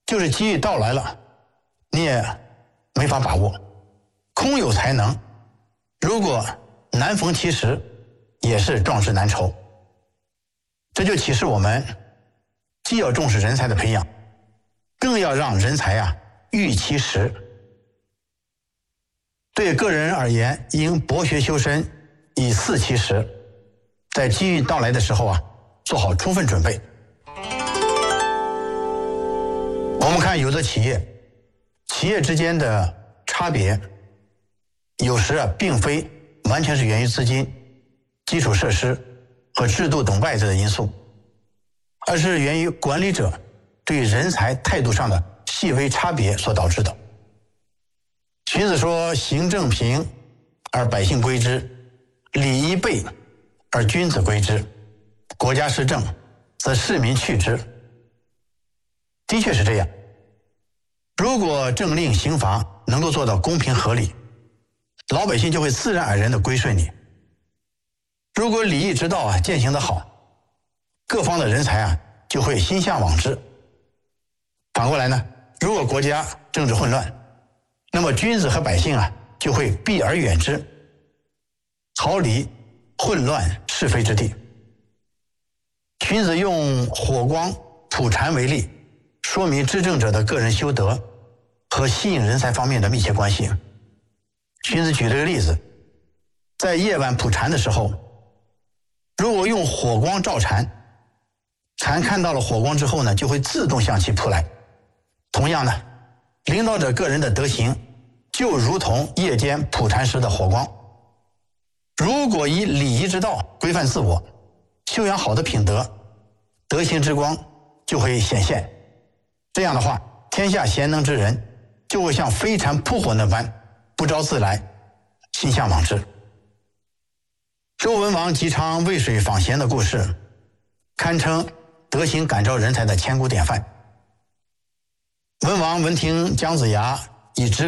就是机遇到来了，你也没法把握。空有才能，如果难逢其时，也是壮士难酬。这就启示我们，既要重视人才的培养，更要让人才遇其时。对个人而言，应博学修身，以四其时，在机遇到来的时候做好充分准备。我们看有的企业之间的差别，有时并非完全是源于资金、基础设施和制度等外在的因素，而是源于管理者对人才态度上的细微差别所导致的。荀子说：“行政平而百姓归之，礼仪备而君子归之，国家施政则市民去之。”的确是这样。如果政令刑罚能够做到公平合理，老百姓就会自然而然地归顺你。如果礼义之道践行得好，各方的人才就会心向往之。反过来呢，如果国家政治混乱，那么君子和百姓就会避而远之，逃离混乱是非之地。荀子用火光普禅为例，说明执政者的个人修德和吸引人才方面的密切关系。荀子举了个例子，在夜晚普禅的时候，如果用火光照禅，禅看到了火光之后呢，就会自动向其扑来。同样呢，领导者个人的德行就如同夜间普禅时的火光。如果以礼仪之道规范自我，修养好的品德，德行之光就会显现。这样的话，天下贤能之人就会像飞禅扑火那般不招自来，心向往之。周文王姬昌渭水访贤的故事，堪称德行感召人才的千古典范。文王闻听姜子牙以直